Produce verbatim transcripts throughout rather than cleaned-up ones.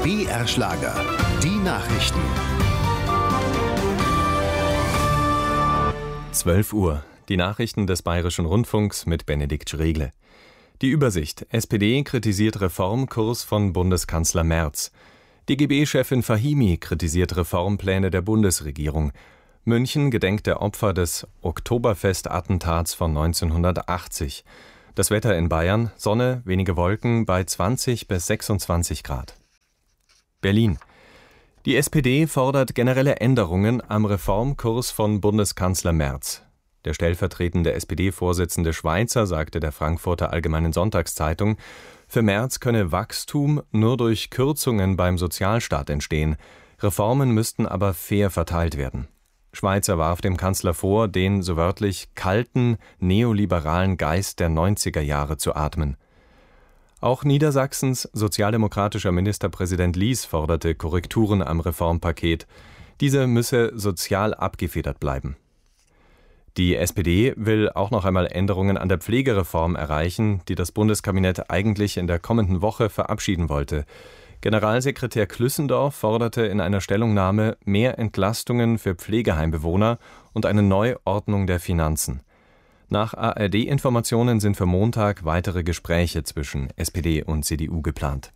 B R-Schlager. Die Nachrichten. zwölf Uhr. Die Nachrichten des Bayerischen Rundfunks mit Benedikt Schregle. Die Übersicht. S P D kritisiert Reformkurs von Bundeskanzler Merz. D G B-Chefin Fahimi kritisiert Reformpläne der Bundesregierung. München gedenkt der Opfer des Oktoberfest-Attentats von neunzehnhundertachtzig. Das Wetter in Bayern: Sonne, wenige Wolken bei zwanzig bis sechsundzwanzig Grad. Berlin. Die S P D fordert generelle Änderungen am Reformkurs von Bundeskanzler Merz. Der stellvertretende S P D-Vorsitzende Schweizer sagte der Frankfurter Allgemeinen Sonntagszeitung, für Merz könne Wachstum nur durch Kürzungen beim Sozialstaat entstehen. Reformen müssten aber fair verteilt werden. Schweizer warf dem Kanzler vor, den, so wörtlich, kalten, neoliberalen Geist der neunziger Jahre zu atmen. Auch Niedersachsens sozialdemokratischer Ministerpräsident Lies forderte Korrekturen am Reformpaket. Diese müsse sozial abgefedert bleiben. Die S P D will auch noch einmal Änderungen an der Pflegereform erreichen, die das Bundeskabinett eigentlich in der kommenden Woche verabschieden wollte. Generalsekretär Klüssendorf forderte in einer Stellungnahme mehr Entlastungen für Pflegeheimbewohner und eine Neuordnung der Finanzen. Nach A R D-Informationen sind für Montag weitere Gespräche zwischen S P D und C D U geplant.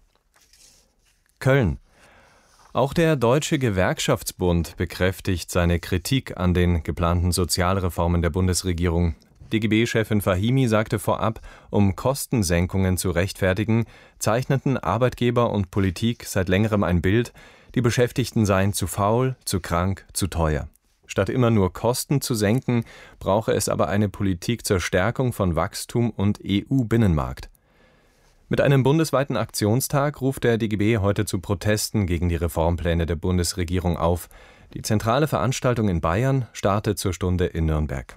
Köln. Auch der Deutsche Gewerkschaftsbund bekräftigt seine Kritik an den geplanten Sozialreformen der Bundesregierung. D G B-Chefin Fahimi sagte vorab, um Kostensenkungen zu rechtfertigen, zeichneten Arbeitgeber und Politik seit längerem ein Bild, die Beschäftigten seien zu faul, zu krank, zu teuer. Statt immer nur Kosten zu senken, brauche es aber eine Politik zur Stärkung von Wachstum und E U-Binnenmarkt. Mit einem bundesweiten Aktionstag ruft der D G B heute zu Protesten gegen die Reformpläne der Bundesregierung auf. Die zentrale Veranstaltung in Bayern startet zur Stunde in Nürnberg.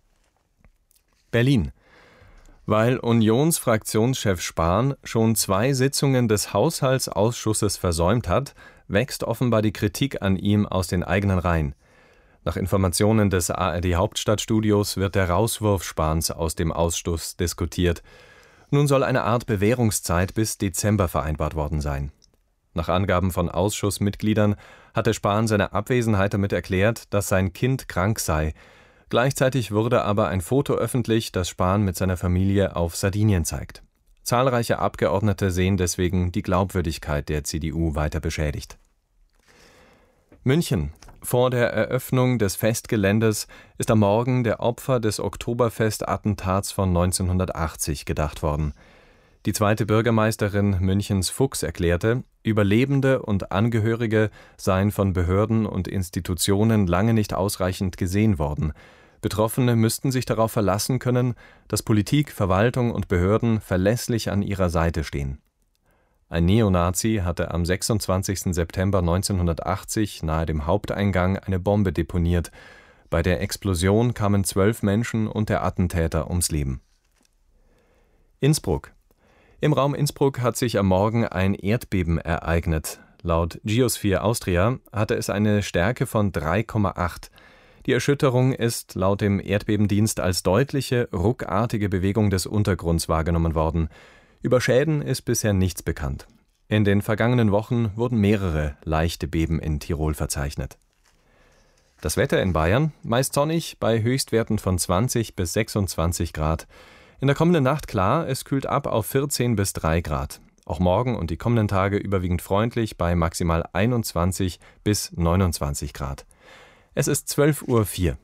Berlin. Weil Unionsfraktionschef Spahn schon zwei Sitzungen des Haushaltsausschusses versäumt hat, wächst offenbar die Kritik an ihm aus den eigenen Reihen. Nach Informationen des A R D-Hauptstadtstudios wird der Rauswurf Spahns aus dem Ausschuss diskutiert. Nun soll eine Art Bewährungszeit bis Dezember vereinbart worden sein. Nach Angaben von Ausschussmitgliedern hatte Spahn seine Abwesenheit damit erklärt, dass sein Kind krank sei. Gleichzeitig wurde aber ein Foto öffentlich, das Spahn mit seiner Familie auf Sardinien zeigt. Zahlreiche Abgeordnete sehen deswegen die Glaubwürdigkeit der C D U weiter beschädigt. München. Vor der Eröffnung des Festgeländes ist am Morgen der Opfer des Oktoberfest-Attentats von neunzehnhundertachtzig gedacht worden. Die zweite Bürgermeisterin Münchens Fuchs erklärte, Überlebende und Angehörige seien von Behörden und Institutionen lange nicht ausreichend gesehen worden. Betroffene müssten sich darauf verlassen können, dass Politik, Verwaltung und Behörden verlässlich an ihrer Seite stehen. Ein Neonazi hatte am sechsundzwanzigsten September neunzehnhundertachtzig nahe dem Haupteingang eine Bombe deponiert. Bei der Explosion kamen zwölf Menschen und der Attentäter ums Leben. Innsbruck. Im Raum Innsbruck hat sich am Morgen ein Erdbeben ereignet. Laut Geosphere Austria hatte es eine Stärke von drei Komma acht. Die Erschütterung ist laut dem Erdbebendienst als deutliche, ruckartige Bewegung des Untergrunds wahrgenommen worden. Über Schäden ist bisher nichts bekannt. In den vergangenen Wochen wurden mehrere leichte Beben in Tirol verzeichnet. Das Wetter in Bayern: meist sonnig bei Höchstwerten von zwanzig bis sechsundzwanzig Grad. In der kommenden Nacht klar, es kühlt ab auf vierzehn bis drei Grad. Auch morgen und die kommenden Tage überwiegend freundlich bei maximal einundzwanzig bis neunundzwanzig Grad. Es ist zwölf Uhr vier.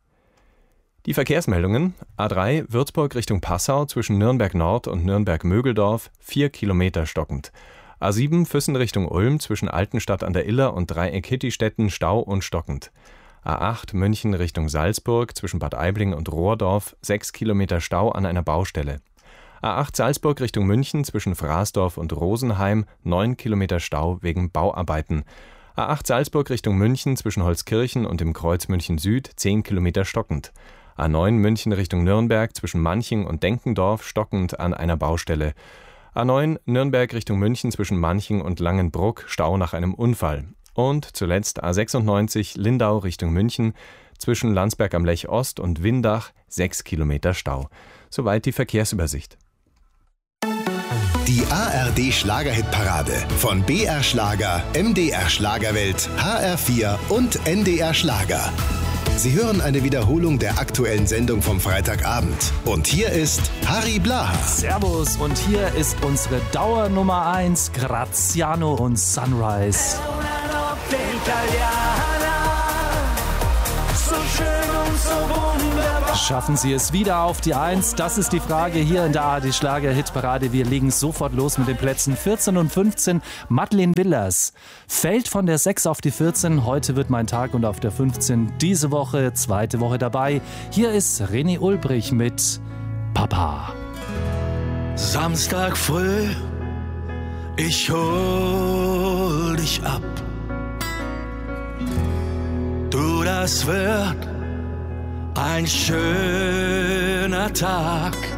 Die Verkehrsmeldungen: A drei Würzburg Richtung Passau zwischen Nürnberg Nord und Nürnberg-Mögeldorf vier Kilometer stockend. A sieben Füssen Richtung Ulm zwischen Altenstadt an der Iller und Dreieck-Hittistetten Stau und stockend. A acht München Richtung Salzburg zwischen Bad Aibling und Rohrdorf sechs Kilometer Stau an einer Baustelle. A acht Salzburg Richtung München zwischen Fraßdorf und Rosenheim neun Kilometer Stau wegen Bauarbeiten. A acht Salzburg Richtung München zwischen Holzkirchen und dem Kreuz München Süd zehn Kilometer stockend. A neun München Richtung Nürnberg zwischen Manching und Denkendorf stockend an einer Baustelle. A neun Nürnberg Richtung München zwischen Manching und Langenbruck Stau nach einem Unfall. Und zuletzt A sechsundneunzig Lindau Richtung München zwischen Landsberg am Lech Ost und Windach sechs Kilometer Stau. Soweit die Verkehrsübersicht. Die A R D Schlagerhitparade von B R Schlager, M D R Schlagerwelt, H R vier und N D R Schlager. Sie hören eine Wiederholung der aktuellen Sendung vom Freitagabend. Und hier ist Harry Blaha. Servus, und hier ist unsere Dauer Nummer eins, Graziano und Sunrise. So schön und so wunderbar. Schaffen Sie es wieder auf die eins? Das ist die Frage hier in der A R D Schlager-Hitparade. Wir legen sofort los mit den Plätzen vierzehn und fünfzehn. Madeleine Willers fällt von der sechs auf die vierzehn. Heute wird mein Tag, und auf der fünfzehn diese Woche, zweite Woche dabei. Hier ist René Ulbrich mit Papa. Samstag früh, ich hol dich ab. Du, das wird ein schöner Tag.